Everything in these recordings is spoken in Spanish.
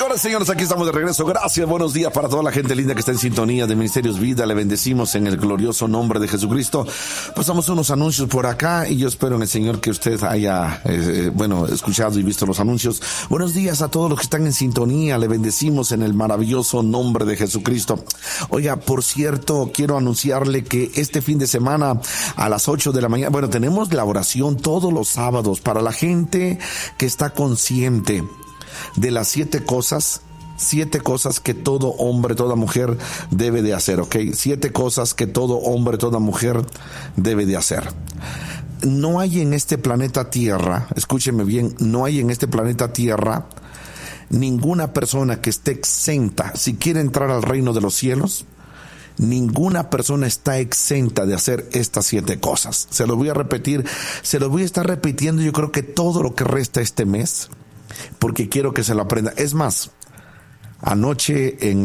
Señores, aquí estamos de regreso. Gracias, buenos días para toda la gente linda que está en sintonía de Ministerios Vida. Le bendecimos en el glorioso nombre de Jesucristo. Pasamos unos anuncios por acá y yo espero en el Señor que usted haya, escuchado y visto los anuncios. Buenos días a todos los que están en sintonía. Le bendecimos en el maravilloso nombre de Jesucristo. Oiga, por cierto, quiero anunciarle que este fin de semana a las 8 de la mañana, tenemos la oración todos los sábados para la gente que está consciente de las 7 cosas que todo hombre, toda mujer debe de hacer, ¿ok? 7 cosas que todo hombre, toda mujer debe de hacer. No hay en este planeta Tierra, escúcheme bien, no hay en este planeta Tierra ninguna persona que esté exenta, si quiere entrar al reino de los cielos, ninguna persona está exenta de hacer estas 7 cosas. Se lo voy a repetir, se lo voy a estar repitiendo yo creo que todo lo que resta este mes, porque quiero que se lo aprenda. Es más, anoche en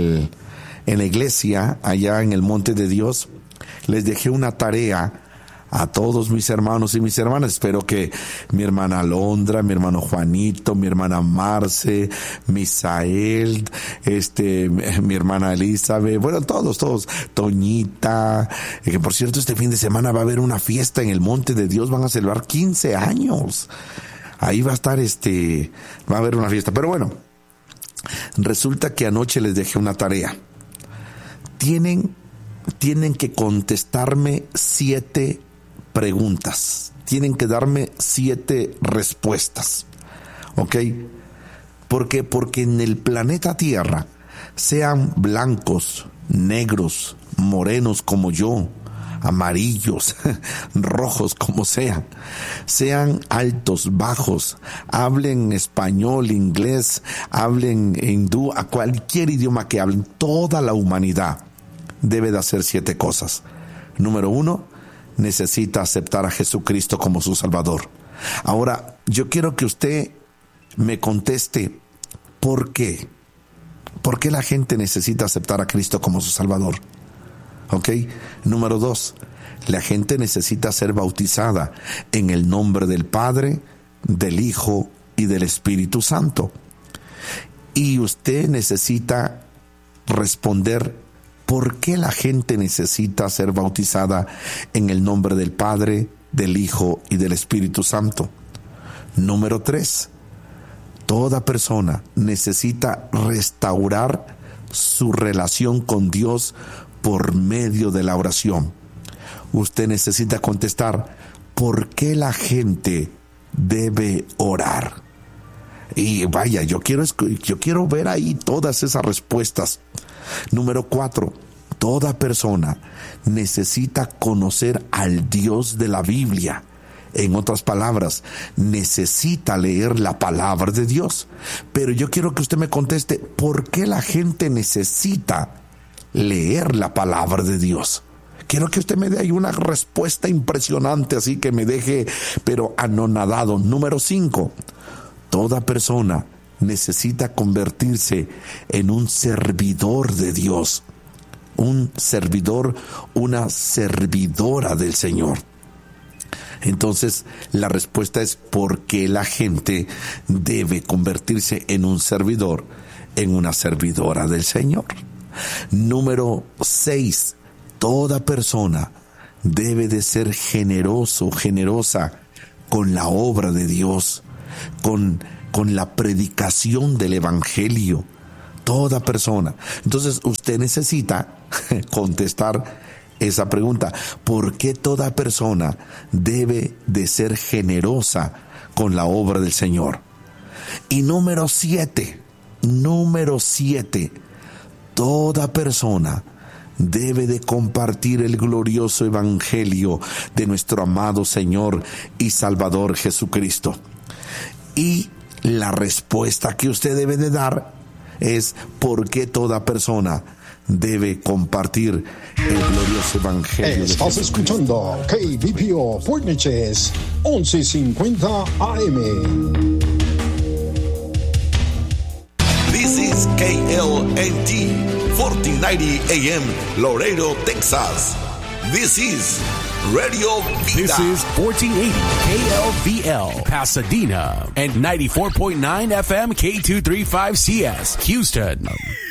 la iglesia, allá en el Monte de Dios, les dejé una tarea a todos mis hermanos y mis hermanas. Espero que mi hermana Alondra, mi hermano Juanito, mi hermana Marce, Misael, mi hermana Elizabeth, todos, Toñita, que por cierto este fin de semana va a haber una fiesta en el Monte de Dios, van a celebrar 15 años. Ahí va a estar va a haber una fiesta. Pero bueno, resulta que anoche les dejé una tarea. Tienen que contestarme 7 preguntas. Tienen que darme 7 respuestas. ¿Ok? ¿Por qué? Porque en el planeta Tierra, sean blancos, negros, morenos como yo, amarillos, rojos, como sean altos, bajos, hablen español, inglés, hablen hindú, a cualquier idioma que hablen, toda la humanidad debe de hacer 7 cosas. Número 1, necesita aceptar a Jesucristo como su Salvador. Ahora, yo quiero que usted me conteste ¿por qué? ¿Por qué la gente necesita aceptar a Cristo como su Salvador? ¿Ok? Número 2, la gente necesita ser bautizada en el nombre del Padre, del Hijo y del Espíritu Santo. Y usted necesita responder ¿por qué la gente necesita ser bautizada en el nombre del Padre, del Hijo y del Espíritu Santo? Número 3, toda persona necesita restaurar su relación con Dios por medio de la oración. Usted necesita contestar ¿por qué la gente debe orar? Y vaya, yo quiero ver ahí todas esas respuestas. Número 4, toda persona necesita conocer al Dios de la Biblia. En otras palabras, necesita leer la palabra de Dios. Pero yo quiero que usted me conteste ¿por qué la gente necesita leer la palabra de Dios? Quiero que usted me dé ahí una respuesta impresionante, así que me deje pero anonadado. Número 5, toda persona necesita convertirse en un servidor de Dios, un servidor, una servidora del Señor. Entonces, la respuesta es ¿por qué la gente debe convertirse en un servidor, en una servidora del Señor? Número 6, toda persona debe de ser generosa con la obra de Dios, con la predicación del Evangelio. Toda persona. Entonces, usted necesita contestar esa pregunta. ¿Por qué toda persona debe de ser generosa con la obra del Señor? Y número 7, toda persona debe de compartir el glorioso evangelio de nuestro amado Señor y Salvador Jesucristo. Y la respuesta que usted debe de dar es ¿por qué toda persona debe compartir el glorioso evangelio? Estás escuchando KBPO Fort Neches 1150 AM. This is KLNT 1490 AM, Laredo, Texas. This is Radio Vida. This is 1480 KLVL, Pasadena, and 94.9 FM K235CS, Houston.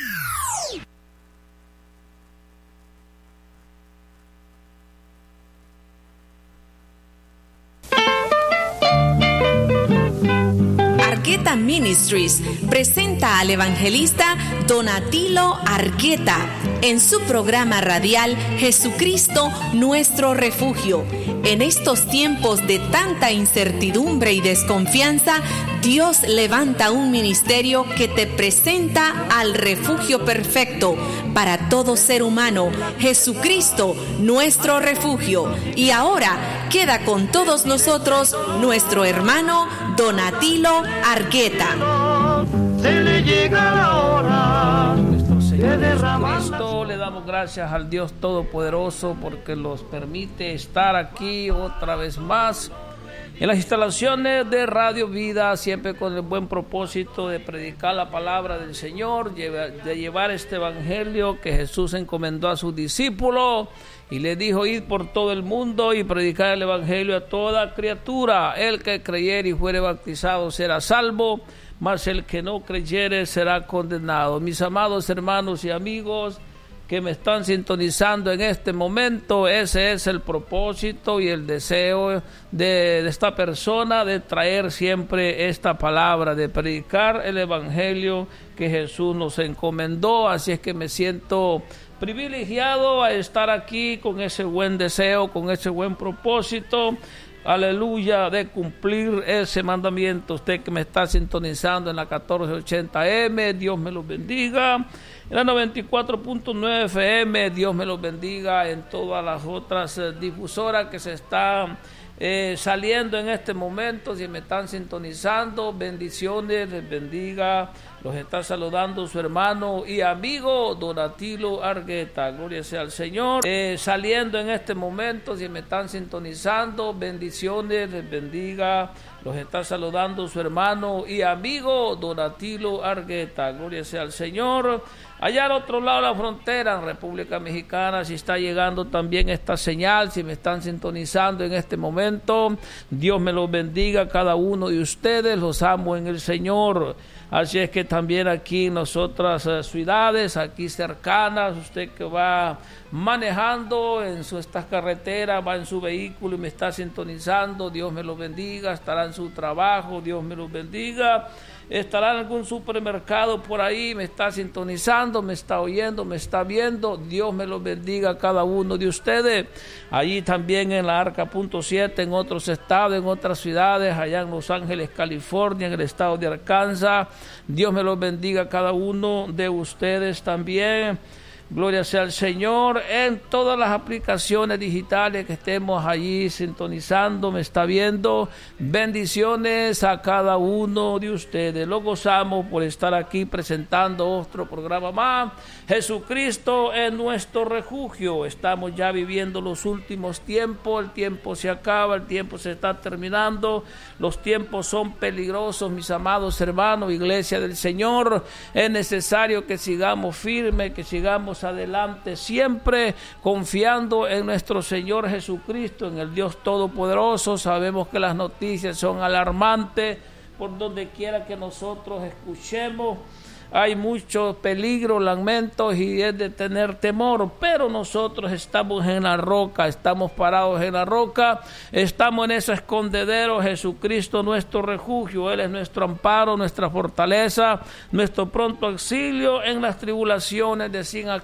Argueta Ministries presenta al evangelista Donatilo Argueta en su programa radial Jesucristo Nuestro Refugio. En estos tiempos de tanta incertidumbre y desconfianza, Dios levanta un ministerio que te presenta al refugio perfecto para todo ser humano, Jesucristo Nuestro Refugio. Y ahora queda con todos nosotros nuestro hermano Donatilo Argueta. Se le llega la hora. Nuestro Señor Jesucristo, le damos gracias al Dios Todopoderoso porque nos permite estar aquí otra vez más en las instalaciones de Radio Vida, siempre con el buen propósito de predicar la palabra del Señor, de llevar este evangelio que Jesús encomendó a sus discípulos y le dijo: id por todo el mundo y predicar el evangelio a toda criatura. El que creyere y fuere bautizado será salvo, mas el que no creyere será condenado. Mis amados hermanos y amigos que me están sintonizando en este momento, ese es el propósito y el deseo de esta persona, de traer siempre esta palabra, de predicar el evangelio que Jesús nos encomendó. Así es que me siento privilegiado a estar aquí con ese buen deseo, con ese buen propósito, aleluya, de cumplir ese mandamiento. Usted que me está sintonizando en la 1480M, Dios me los bendiga. En la 94.9 FM, Dios me los bendiga. En todas las otras difusoras que se están saliendo en este momento, si me están sintonizando, bendiciones, les bendiga. Los está saludando su hermano y amigo Donatilo Argueta. Gloria sea al Señor. Saliendo en este momento, si me están sintonizando, bendiciones, les bendiga. Los está saludando su hermano y amigo Donatilo Argueta. Gloria sea al Señor. Allá al otro lado de la frontera, en República Mexicana, si está llegando también esta señal, si me están sintonizando en este momento, Dios me los bendiga a cada uno de ustedes. Los amo en el Señor. Así es que también aquí en nosotras ciudades, aquí cercanas, usted que va manejando en estas carreteras, va en su vehículo y me está sintonizando, Dios me lo bendiga. Estará en su trabajo, Dios me lo bendiga. Estará en algún supermercado por ahí, me está sintonizando, me está oyendo, me está viendo. Dios me lo bendiga a cada uno de ustedes. Allí también en la Arca.7, en otros estados, en otras ciudades, allá en Los Ángeles, California, en el estado de Arkansas. Dios me lo bendiga a cada uno de ustedes también. Gloria sea al Señor. En todas las aplicaciones digitales que estemos allí sintonizando, me está viendo. Bendiciones a cada uno de ustedes. Lo gozamos por estar aquí presentando otro programa más. Jesucristo es nuestro refugio. Estamos ya viviendo los últimos tiempos. El tiempo se acaba, el tiempo se está terminando. Los tiempos son peligrosos, mis amados hermanos, iglesia del Señor. Es necesario que sigamos firmes, que sigamos adelante, siempre confiando en nuestro Señor Jesucristo, en el Dios Todopoderoso. Sabemos que las noticias son alarmantes por donde quiera que nosotros escuchemos. Hay muchos peligros, lamentos y es de tener temor, pero nosotros estamos en la roca, estamos parados en la roca, estamos en ese escondedero. Jesucristo nuestro refugio, Él es nuestro amparo, nuestra fortaleza, nuestro pronto auxilio en las tribulaciones. Decían